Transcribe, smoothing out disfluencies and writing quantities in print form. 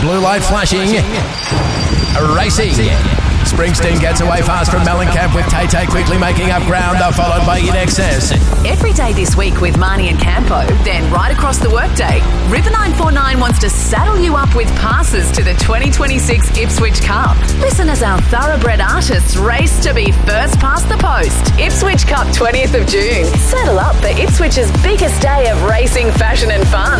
Blue light flashing. Racing. Springsteen gets away fast from Mellencamp with Tay quickly making up ground, followed by In Excess. Every day this week with Marnie and Campo, then right across the workday, River 949 wants to saddle you up with passes to the 2026 Ipswich Cup. Listen as our thoroughbred artists race to be first past the post. Ipswich Cup 20th of June. Saddle up for Ipswich's biggest day of racing, fashion and fun.